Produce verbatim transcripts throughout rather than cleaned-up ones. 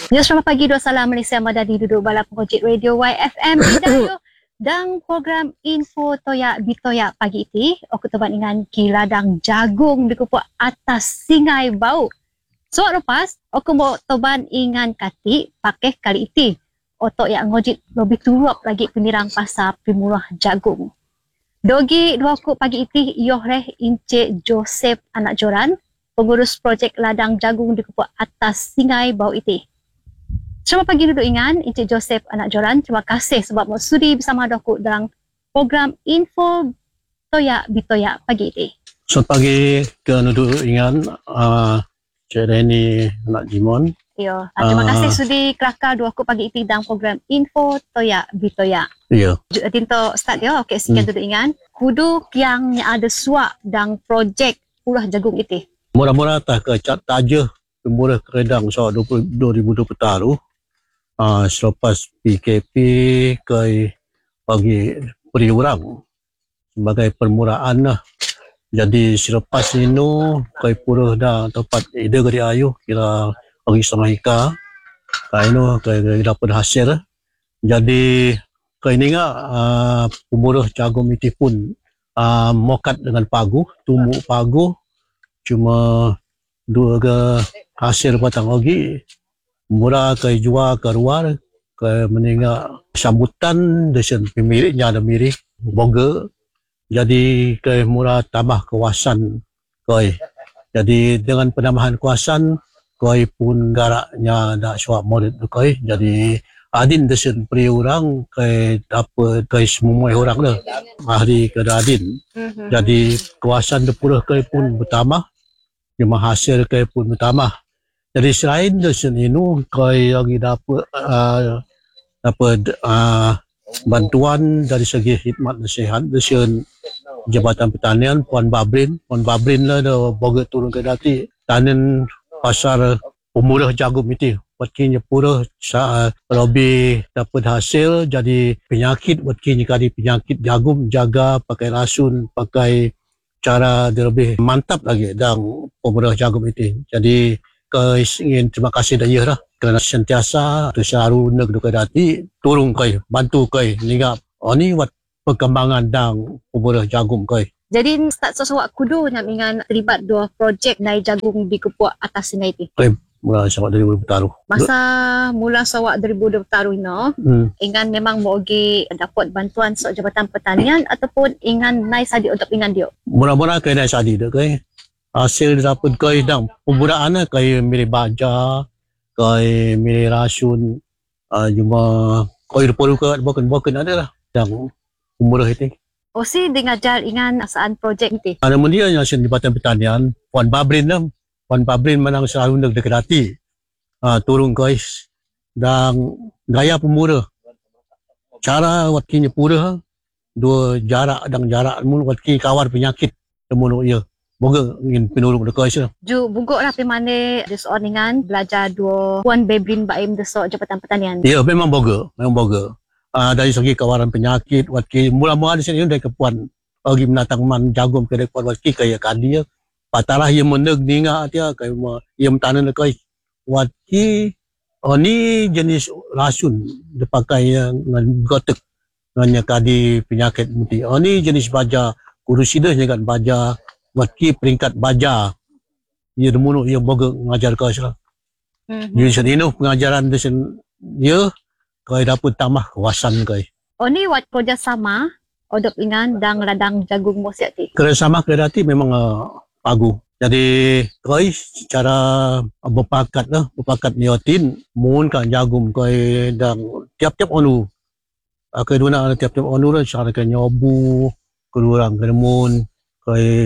Ya, selamat pagi dua salam Malaysia Madani duduk balap Ngojek Radio Y F M Hidayo dan program Info Toyak Bitoyak pagi ini aku teman dengan kiladang jagung di kupuk atas Singai Bau. So lepas aku mau teman dengan Kati pakai kali ini otok yang Ngojek lebih turup lagi penirang pasar pemurah jagung. Dogi dua aku pagi ini yoh reh Encik Joseph anak joran pengurus projek ladang jagung di kupuk atas Singai Bau itu. Selamat pagi duduk ingan, Encik Joseph anak joran. Terima kasih sebab mau sudi bersama aku dalam program Info Toyak Bitoyak pagi ini. Selamat pagi ke duduk ingan, uh, Cik Reni anak Jimon. Ya, terima kasih uh, sudi kelakar dua aku pagi ini dalam program Info Toyak Bitoyak. Ya. Tinto start ya, okey sekian hmm. duduk ingan. Kudu yang ada suak dan projek purah jagung itu. Murah-murah tak ke cat taja pemurah keredang so dua ribu dua puluh taruh. Uh, selepas P K P ke bagi beri orang sebagai permuraan lah. Jadi selepas ini ke purah dah tempat ide geri ayuh kira bagi setengah ika ke ini ke dapat hasil. Jadi ke ini ngak uh, pemurah jagung itu pun uh, mokat dengan pagu, tumuk pagu cuma dua ke hasil batang lagi. Murah ke jual ke luar ke meninggal sambutan dengan pemiliknya ada mirip boga jadi ke murah tambah kawasan koi jadi dengan penambahan kawasan koi pun garaknya dak suap murid koi jadi adin dengan peri orang ke dapat ke semua orang dah ahli ke adin mm-hmm. Jadi kawasan depurah koi pun bertambah cuma hasil koi pun bertambah. Jadi selain dari itu, kau lagi dapat uh, dapat uh, bantuan dari segi khidmat nasihat dari Jabatan Pertanian Puan Babrin. Puan Babrin lah dah bawa turun ke dati tanen pasar pemurah jagung itu. Waktunya purah uh, lebih dapat hasil jadi penyakit waktunya kali penyakit jagung jaga pakai rasun pakai cara lebih mantap lagi dan pemurah jagung itu. Jadi ke ingin terima kasih dah ya lah kerana sentiasa tu selalu nak duka dati turun kai bantu kai ningap oh ni wat perkembangan dang pemurah jagung kai. Jadi start sesuatu kudu nak ingat terlibat dua projek naik jagung di kupuk atas Singai itu. Kai mula sawak dua ribu taruh. Masa mula sawak dua ribu dua puluh taruh no. Hmm. Ingan memang mau pergi dapat bantuan so Jabatan Pertanian ataupun ingan naik sadi untuk ingan dia. Mula-mula kai naik sadi dah kai. Hasil dapat kai dang pemuraan kai milih baja kai milih rasun uh, cuma kai perlu ke bukan-bukan ada lah dang pemurah itu. Oh si dengajar ingan asaan projek itu. Ada mendia yang Jabatan Pertanian Puan Babrin lah. Puan Babrin menang selalu nak dekati uh, turun kai dan gaya pemurah. Cara waktunya purah dua jarak dan jarak mun waktu kawar penyakit temun ya. Moga ingin penurung dekat Aisyah. Ju bungkuk lah pemane desoningan belajar dua Puan Babrin Baim desok Jabatan Pertanian. Ya memang boga, memang boga. Uh, dari segi kawaran penyakit waktu mula-mula di sini dari kepuan bagi menatang man jagung ke depan waktu kaya kadia. Patalah yang meneg ninga dia kaya yang tanan dekat waktu oh ni jenis rasun dipakai dengan gotek dengan kadi penyakit muti. Oh ni jenis baja kurusida dengan baja waktu peringkat baja ia demunu ia boga mengajar kau salah. Mhm. Jadi ini pengajaran desin dia kau dapat tambah kawasan kau. Oh ni wat kerjasama odop ingan dan ladang jagung mosiati. Kerjasama kedati memang uh, pagu. Jadi kau secara berpakat lah berpakat niotin mun kan jagung kau dan tiap-tiap onu. Kau duna tiap-tiap onu lah cara kau nyobu keluarang kemun koi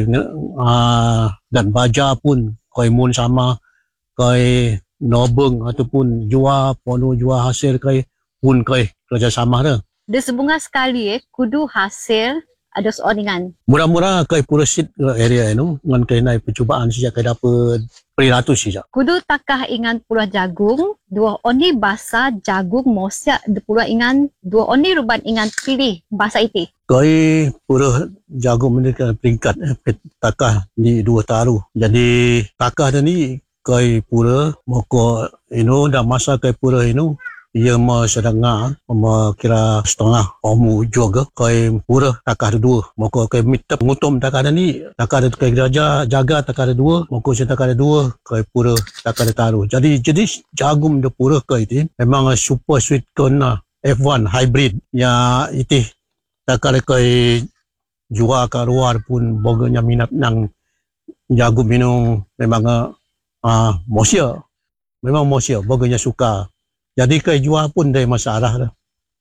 uh, dan baja pun koi mun sama koi nobeng ataupun jual ponu jual hasil koi pun koi kerjasama dah. Di sebunga sekali eh kudu hasil ada soalingan. Murah-murah koi purasit area ini dengan koi naik percubaan sejak koi dapat beratus sejak. Kudu takah ingan pula jagung dua oni bahasa jagung mosiak de pula ingan dua oni ruban ingan pilih bahasa itu. Koi pura jagung mendekat peringkat eh, takah di dua taruh. Jadi takah dah ni kai pura moko inu dah masa kai pura inu ia ma sedanga ma kira setengah omu juga kai pura takah dua moko kai mitap ngutum takah ni takah kai jaga jaga takah dua moko saya takah dua kai pura takah taruh jadi jenis jagung de pura kai itu memang super sweet corn F one hybrid ya itu takah kai jual ke luar pun boganya minat nang jagung minum memang uh, mosia memang mosia boganya suka jadi kai jual pun dari masalah dah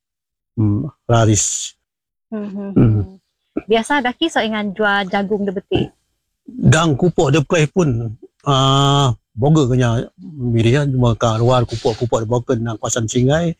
hmm, laris Hmm. hmm. Biasa dah kisah ingat jual jagung de betik. Dan kupok de kai pun uh, boga kanya mirian cuma ke luar kupok-kupok de boga nang kawasan Singai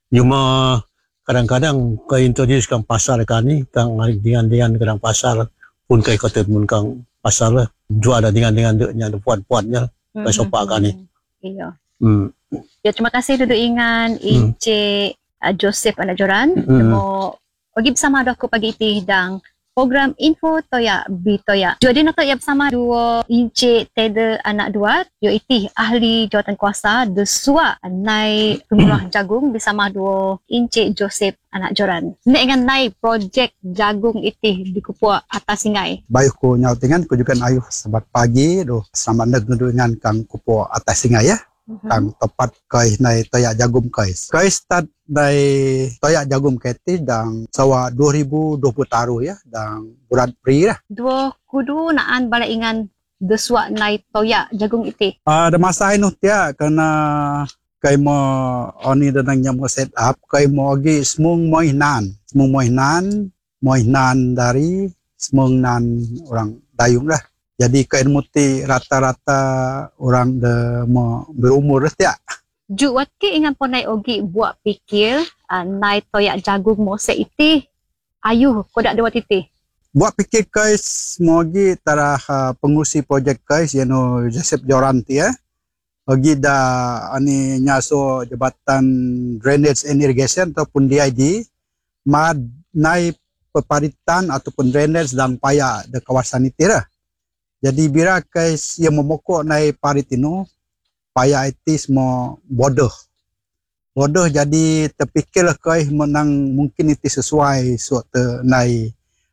cuma kadang-kadang kai introducekan pasar kan ni kang dengan-dengan kadang pasar pun kai kata mun kang pasar lah jual ada dengan-dengan deknya de puan-puannya kai sopak kan ni. Iya. Hmm. Ya, terima kasih duduk ingan Encik uh, Joseph anak joran. Hmm. Mo pergi bersama aku pagi ini dan program Info Toya Bitoya. Jadi nak ya bersama dua Encik Teda anak dua, iaitu ahli jawatan kuasa Desua Nai Pemurah Jagung bersama dua Encik Joseph anak joran. Nek dengan nai projek jagung itu di Kupua Atas Singai. Baik ko nyau dengan ko juga ayuh selamat pagi do selamat nag dengan kang Kupua Atas Singai ya. Mm-hmm. Kang tepat kai nai toyak jagung kai. Kai start dari toyak jagung keti dang sawa dua ribu dua puluh taruh ya dang bulan April lah. Dua kudu naan bala ingan Desua nai toyak jagung itu. Uh, ada masa inu tia karena kai mo oni danang nyam set up kai mo gi semung moinan. Semung moinan, moinan dari semung nan orang dayung lah. Jadi kain muti rata-rata orang de mau berumur dah tiak. Ju wati ingat ponai ogi buat pikir uh, nai toyak jagung mose iti ayuh kodak dua titik. Buat pikir kais mogi tarah uh, pengurusi projek kais yano Joseph Joranti ya. Ogi da ani nyaso Jabatan Drainage and Irrigation ataupun D I D mad nai peparitan ataupun drainage dan paya de kawasan itu lah. Jadi bila kais yang memokok naik parit ini, payah itu semua bodoh. Bodoh jadi terfikirlah kais menang mungkin itu sesuai suatu naik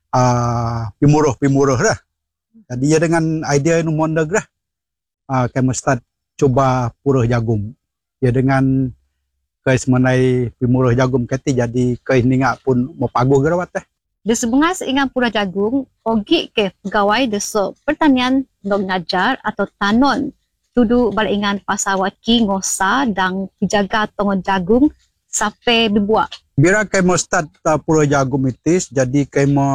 uh, pimuruh-pimuruh lah. Jadi ya dengan idea ini mondeg lah. Uh, kais mesti coba puruh jagung. Ya dengan kais menai pimuruh jagung kati jadi kais ningak pun mau pagu gerawat teh. Di sebengas ingat pura jagung, ogi ke pegawai deso pertanian dong ngajar atau tanon. Tudu bala ingan pasawaki ngosa dan pijaga tongon jagung sampai dibuat. Bila kay mo start uh, pura jagung itis, jadi kay mo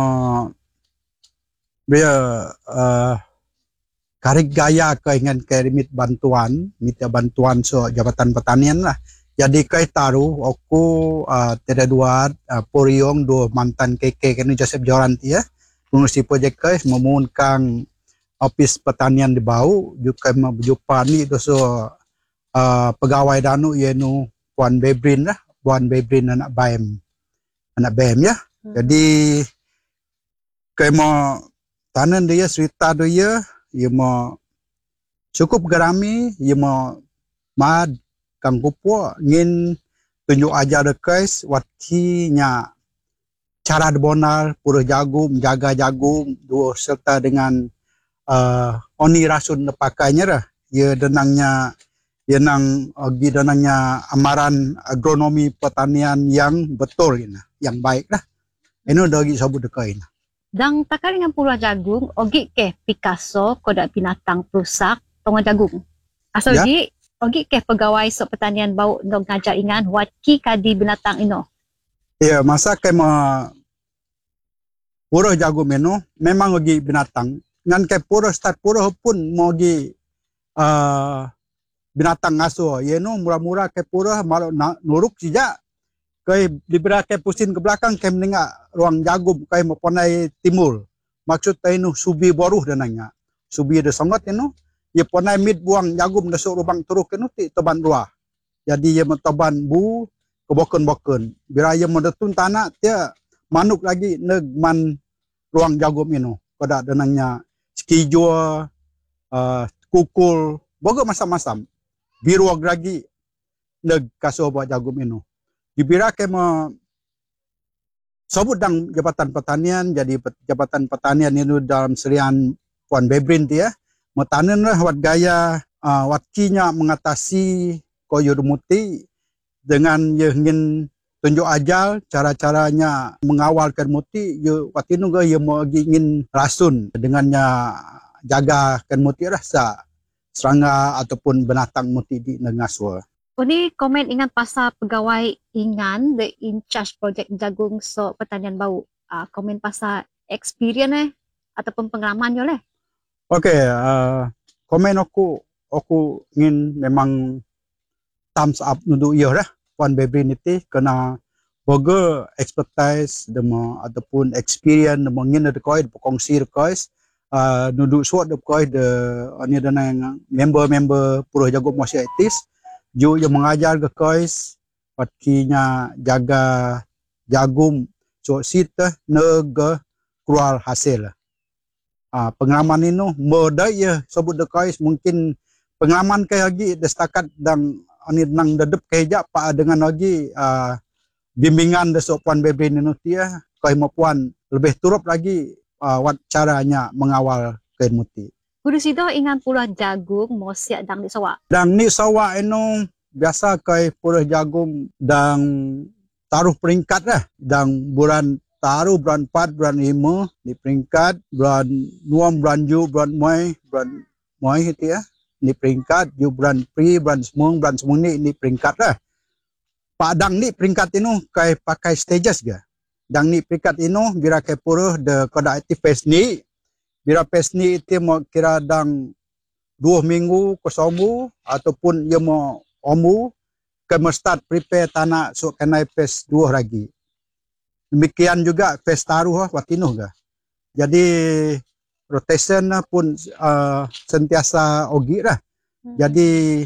bila uh, karik gaya kay ngan kay remit bantuan, minta bantuan so Jabatan Pertanian lah. Jadi kay taruh aku uh, Teda Duat, uh, Poriong, dua mantan K K kini Joseph Joranti ya. Pengurusi projek kay memunkan ofis pertanian di bau, juga berjumpa ni doso uh, pegawai danu yenu Puan Bebrin lah, Puan Bebrin anak B A M. Anak B A M ya. Hmm. Jadi kay mo tanan dia cerita dia, ia mo cukup gerami, ia mo mad kang kupo ngin tunjuk ajar dekais watinya cara debonar pura jagung jaga jagung dua serta dengan uh, oni rasun nepakainya lah ia denangnya ia nang agi denangnya amaran agronomi pertanian yang betul ini yang baik lah ini udah lagi sabut dekai dan takar dengan pura jagung ogi ke Picasso kodak binatang perusak tongon jagung asal ya? Di ogi ke pegawai sok pertanian bau dong ngajar ingan waki kadi binatang ino. Ya, masa ke ma pura jagung ino memang ogi binatang. Ngan ke pura start pura pun mau gi uh, binatang ngaso. Ya no murah-murah ke pura malu nuruk sija. Kai dibera ke pusin ke belakang ke menengah ruang jagung kai mau ponai timur. Maksud ino subi boruh dananya. Subi de sangat ino. Ia ponai mid buang jagung dasuk lubang teruk kenu ti teban dua. Jadi ia menteban bu ke boken-boken. Bila ia mendetun tanah dia manuk lagi negman ruang jagung inu. Kada denangnya skijo, uh, kukul, boga masam-masam biru agragi neg kaso buat jagung inu dibira ke mo sobut dang Jabatan Pertanian, jadi Jabatan Pertanian itu dalam serian Puan Bebrin dia metanen lah wat gaya uh, wat kinya mengatasi koyo muti dengan ye ingin tunjuk ajal cara-caranya mengawal muti ye watinu ge ye mau ingin rasun dengannya jaga muti rasa serangga ataupun binatang muti di nengaswa. Ini komen ingat pasal pegawai ingan the in charge project jagung so pertanian bau. Uh, komen pasal experience eh ataupun pengalaman yo leh. Okey, uh, komen aku aku ingin memang thumbs up nudu iya lah Puan Bebrin itu kena boga expertise demo ataupun experience demo ngin de koi berkongsi de koi uh, nudu suat de koi de ani dana yang member-member Purus Jagung Malaysia Etis ju yang mengajar ke koi patkinya jaga jagung so sita nega keluar hasil. Uh, pengalaman ini mudah ya sebut dekais mungkin pengalaman kayak lagi destakat dan ani nang dedep kejak pak dengan lagi uh, bimbingan de Puan Bebrin ini dia kai puan lebih turut lagi uh, wat caranya mengawal kain muti. Guru sido ingan puluh jagung mo siap dang di sawak. Dan ni sawak ini biasa kai puluh jagung dan taruh peringkat lah dan bulan taruh bulan empat, bulan lima di peringkat, bulan enam, bulan tujuh, bulan Mei, bulan Mei itu ya, di peringkat, di bulan Pri, bulan semung, bulan semung ni di peringkat lah. Padang ni peringkat ini kai pakai stages ke. Dan ni peringkat ini bila kai purah de kodak aktif pes ni, bila pes ni itu mau kira dang dua minggu ke somu ataupun ia mau omu ke start prepare tanah so kenai pes dua lagi. Demikian juga pes taruh watinu ga. Jadi rotation pun uh, sentiasa ogi lah. Hmm. Jadi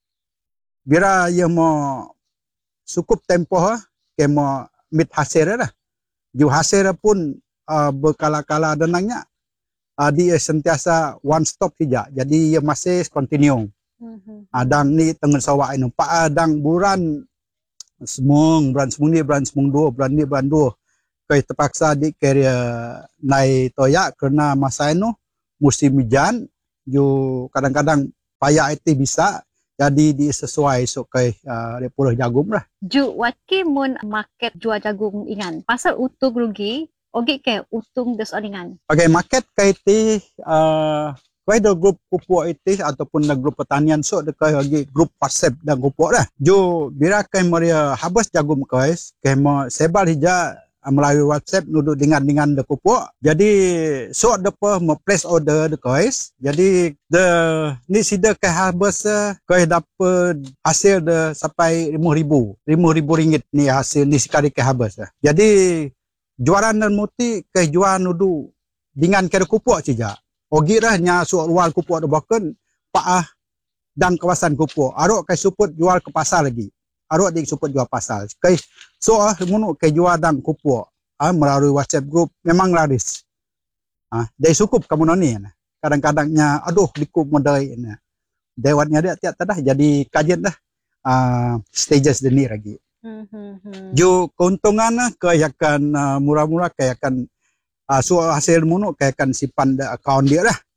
bila ia mau cukup tempoh ke mau mit hasil lah. Ju hasil pun uh, berkala-kala denangnya. Uh, dia sentiasa one stop saja. Jadi ia masih continue. Hmm. Adang ni tengah sawak ini. Pak adang buran semung, bulan semung ni, bulan semung dua, bulan ni, bulan dua. Kaya terpaksa di kerja naik toyak kerana masa itu musim hujan. Ju kadang-kadang payah itu bisa. Jadi di sesuai so kaya uh, puluh jagung lah. Ju, wati mun market jual jagung ingan. Pasal utung rugi, ogi ke utung des oningan. Okay, market kaya itu uh, kaya ada grup kupuk itu ataupun ada grup pertanian so ada kaya lagi grup WhatsApp dan kupuk lah. Ju, bila kaya mereka habis jagung kaya, kaya mau sebal hijau melalui WhatsApp nuduk dengan-dengan de kupuk. Jadi so ada apa me place order de guys. Jadi the ni sida ke habis ke dapat hasil de sampai lima ribu ringgit ni hasil ni sekali ke habis. Jadi jualan dan muti ke jual nudu dengan ke kupuk saja. Ogi dah nya so luar kupuk de bahkan paah dan kawasan kupuk. Arok ke suput jual ke pasar lagi. Arok dik suput jual pasar. Kai so ah munu ke jual dang kupuk ah melalui WhatsApp group memang laris. Ah dai cukup kamu noni nah. Kadang-kadangnya aduh dikup modai nah. Dewatnya dia tiap tadah jadi kajian dah ah stages deni lagi. Hmm. Jo keuntungan ke akan uh, murah-murah ke akan uh, so hasil munu ke akan simpan de akaun dia lah.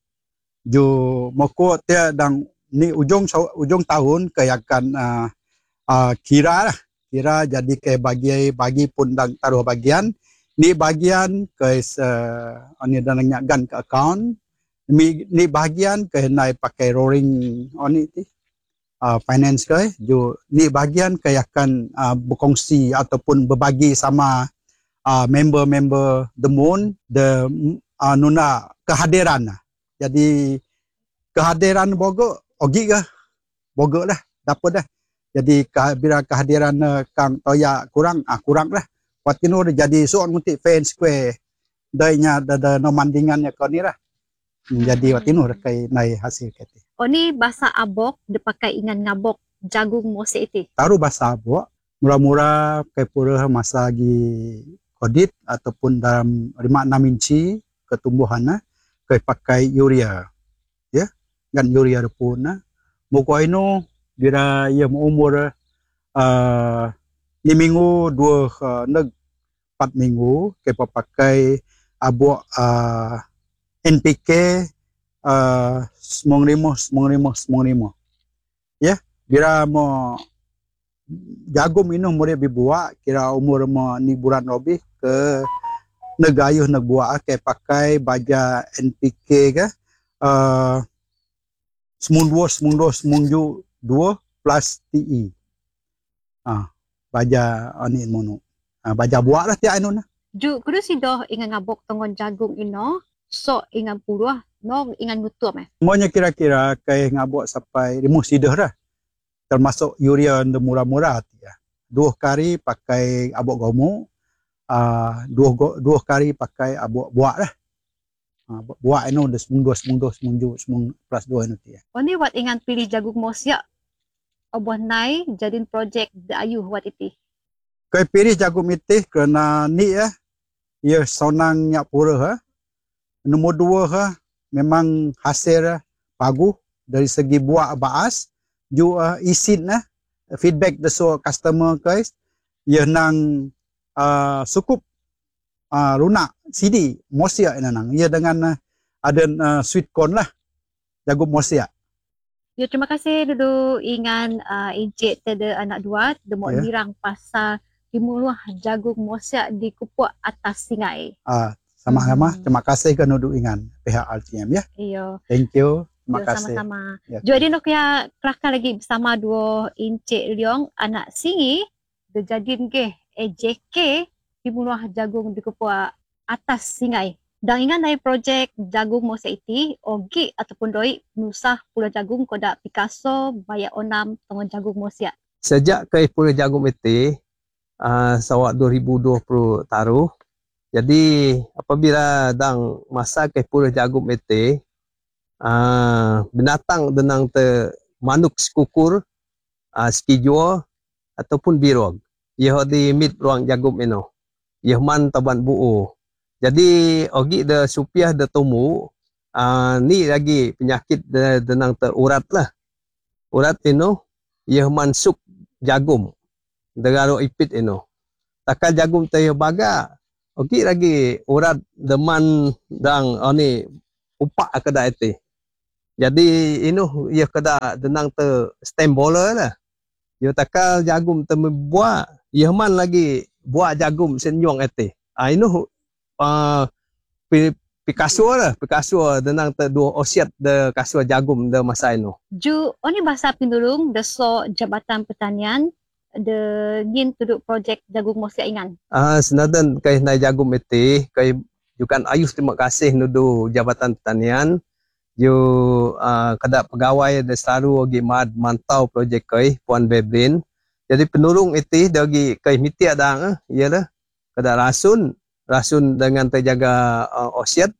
Jo moko dia dang ni ujung ujung tahun ke akan uh, uh, kira lah. Kira jadi ke bagi bagi pun dan taruh bagian ni bagian ke uh, ani dananya gan ke account ni, ni bagian ke naik pakai roaring oni ti uh, finance ke jo ni bagian ke akan uh, berkongsi ataupun berbagi sama uh, member-member the moon the uh, nuna kehadiran. Jadi kehadiran bogo ogi ke bogo lah dapat dah. Jadi bila kehadiran uh, Kang Toya kurang, ah kurang lah. Watino jadi soal muti fans kue, dainya ada nomandingannya kau ni lah. Jadi watino kai nai hasil kete. Oh ni bahasa abok dipakai ingan ngabok jagung mose itu. Taruh bahasa abok, murah-murah kai pura masa lagi kodit ataupun dalam lima enam inci ketumbuhannya kai pakai urea, ya, kan urea pun. Muka ino bila ia umur uh, ni minggu dua uh, neg empat minggu ke pakai abu uh, N P K uh, semong lima semong lima semong lima. Ya, bila mo jagung ino mulai dibuat kira umur mo ni bulan lebih ke negayuh nak buat ke pakai baja N P K ke uh, semung dua semung dua semung ju dua plus T E. Ah, baja ani mono. Ah, baja buat lah tiap anu nah. Ju kudu si doh ingan ngabok tongon jagung ino, so ingan puluh, no ingan ngutum eh. Semuanya kira-kira kai ngabuk sampai lima sidah dah. Termasuk urea yang murah-murah ya. Dua kali pakai abuk gomu, uh, dua dua kali pakai abuk buat lah. Uh, buat ini udah semung dua semung dua semung ju semung plus dua ini ya. Oni wat ingan pilih jagung mosia. Oboh nai jadiin projek de ayuh wat iti. Kai pilih jagung mitih kerana ni ya, ia sonang nyak pura ha. Nombor dua ha, memang hasil bagus dari segi buah baas. Juga isin lah feedback dari customer guys ia nang uh, cukup uh, lunak C D mosia ina nang ia dengan uh, ada uh, sweet corn lah jagung mosia. Ya terima kasih dudu ingan uh, encik tede anak dua demo Ya. dirang pasal dimuluh jagung mosia di kupuk atas singai. Uh, sama-sama Hmm. terima kasih kan udu ingan pihak R T M ya. Iyo. Thank you. Terima Yo, kasih. sama-sama. Ya. Jadi nok ya kelakar lagi bersama dua encik Leong anak singi dijadiin ke E J K di bunuh jagung di kupuk atas singai. Dan ingat dari projek jagung mosia iti ogi ataupun doi nusah pula jagung kodak Picasso bayak onam tongon jagung mosia. Sejak ke Pulau Jagung Mete uh, sawak dua ribu dua puluh taruh. Jadi apabila dang masa ke Pulau Jagung Mete uh, binatang denang te manuk sekukur uh, skijua ataupun birog. Ia di mit ruang jagung ino. Ia man taban buu. Jadi ogi de supiah de tomu uh, ni lagi penyakit de denang te urat lah. Urat ino ia mansuk jagung degaro ipit ino. Takal jagung tayo baga ogi lagi urat deman dang oni upak kada ite. Jadi ino ia kada denang te stem bola lah. Ia takal jagung te buat ia man lagi buat jagung senyong ite. Ah ino uh, Picasso lah, Picasso denang te dua osiat de kasua jagung de masa ino. Ju oni bahasa pindulung deso Jabatan Pertanian de ngin tuduk projek jagung mosia ingan. Ah senadan kai nai jagung mete kai jukan ayuh terima kasih nudu Jabatan Pertanian ju uh, kada pegawai de selalu gi mad mantau projek kai Puan Bebrin. Jadi penulung iti dagi kai miti adang ialah kada rasun rasun dengan terjaga uh, osiat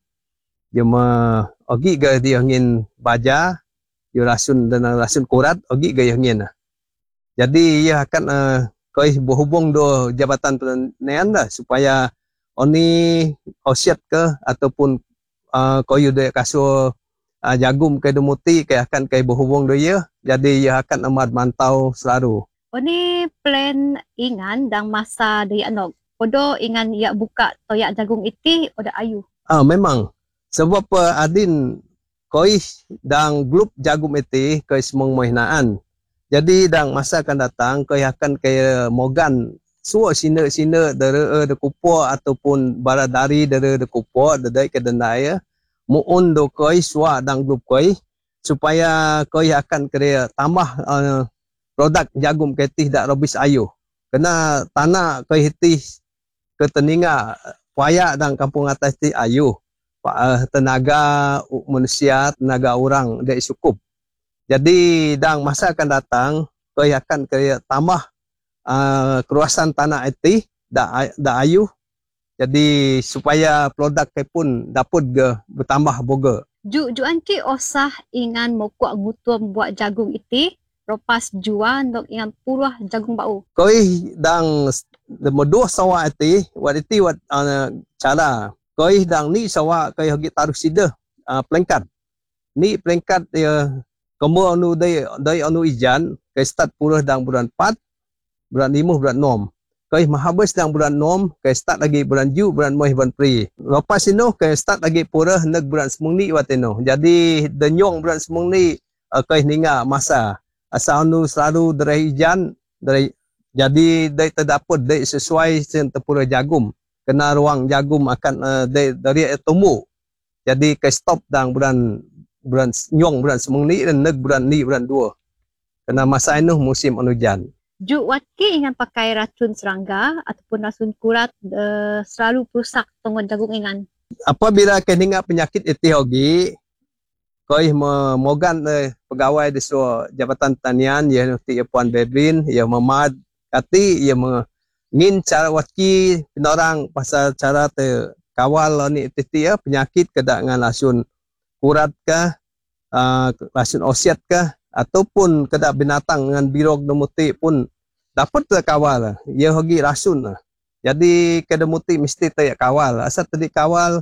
cuma ogi ga dia ngin baja yo rasun dengan rasun kurat ogi ga ngin. Jadi ia akan uh, koi berhubung do Jabatan Pertanian lah supaya oni osiat ke ataupun uh, koi de kaso uh, jagung ke demuti ke akan kai berhubung do ia. Jadi ia akan amat mantau selalu. Oni plan ingan dang masa dari anak. Odo ingan ia buka toyak jagung iti oda ayu. Ah memang sebab uh, adin koi dang grup jagung iti koi semong mohinaan. Jadi dang masa akan datang koi akan kaya mogan suo sine-sine dari de kupo ataupun baradari dari de kupo dari ke dendaya muun do koi suwa dang grup koi supaya koi akan kaya tambah uh, produk jagung ketih dak robis ayu. Kena tanah koi hitih ke teninga paya dang kampung atas ti ayu uh, tenaga manusia tenaga orang dak cukup. Jadi dang masa akan datang koi akan kaya tambah uh, keruasan tanah iti dak dak ayu. Jadi supaya produk ke pun dapat ge bertambah boga. Ju ju anki osah ingan mokuak ngutum buat jagung iti lepas jua ndok ingan puluh jagung bau. Koi dang medua sawa iti wat iti wat uh, cara koi dang ni sawa koi hagi taruh sida uh, pelengkat. Ni pelengkat dia Kamu anu day day anu ijan kai start purah dang bulan empat, bulan lima, bulan enam. Kai mahabis dang bulan enam, kai start lagi bulan ju, bulan moi, bulan pri. Lepas ino kai start lagi purah neg bulan semung ni watino. Jadi denyong bulan semung ni uh, kai ninga masa. Asa anu selalu dari ijan dari jadi day terdapat day sesuai sen tepura jagum. Kena ruang jagum akan uh, day dari tumbuh. Jadi kai stop dang bulan bulan nyong bulan semung ni dan neg bulan ni bulan dua. Kena masa inu musim anu hujan. Juk watki ingan pakai racun serangga ataupun racun kurat uh, selalu perusak tonggon jagung ingan. Apabila kau ingat penyakit itu hogi, kau memogan eh, pegawai di seluruh Jabatan Pertanian, ia nanti Puan Bedrin, ia memad kati, ia mengin cara watki penorang pasal cara te kawal ni titi ya penyakit kedak dengan racun kurat kah, uh, racun osiat kah, ataupun kedak binatang dengan birog demuti pun dapat terkawal. Ia hogi racun. Jadi kedemuti mesti tak kawal. Asal tadi kawal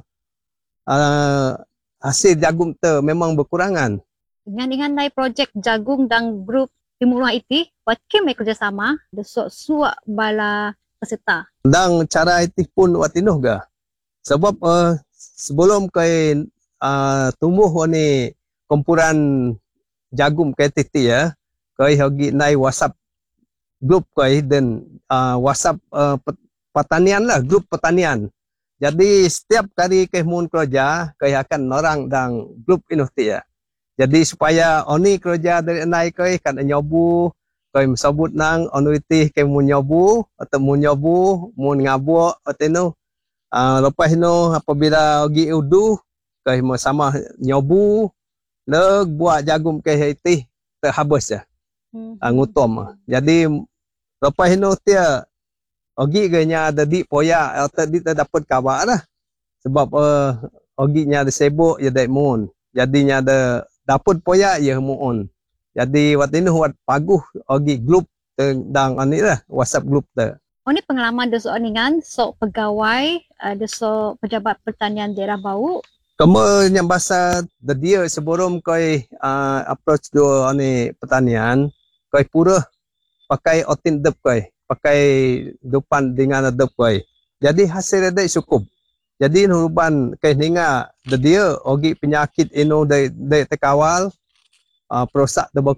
uh, hasil jagung tu memang berkurangan. Dengan-dengan nai projek jagung dan grup Timur Luar iti, watki mai kerjasama desok suak bala peserta. Dan cara itu pun watinuh ga. Sebab uh, sebelum kau uh, tumbuh ni kumpulan jagung kau titi ya, kau hogi nai WhatsApp grup kau dan uh, WhatsApp uh, pertanian lah, grup pertanian. Jadi setiap kali kau mun kerja, kau akan orang dan grup ini ya. Jadi supaya oni kerja dari nai kau kan nyobu, kau sebut nang onu itu kau mun nyobu atau mun nyobu, mun ngabu atau no. Uh, lepas no apabila pergi udu, kau sama nyobu, leg buat jagung kau itu terhabis ya. Hmm. Uh, ngutom. Jadi lepas no dia ogi ganya ada di poya atau di dapat kabar lah. Sebab uh, ogi nya ada sibuk ya dai mun. Jadinya ada dapat poya ya mun. Jadi waktu ini buat paguh ogi grup tentang ani lah WhatsApp grup tu. Oni pengalaman desok ningan sok pegawai uh, desok pejabat pertanian daerah Bau. Kamu yang bahasa dia sebelum kau uh, approach do ani pertanian, kau pura pakai otin dep kau. Pakai depan dengan adab koi. Jadi hasil dia cukup. Jadi nuruban kay ninga dia ogi penyakit ino day day tekawal uh, perosak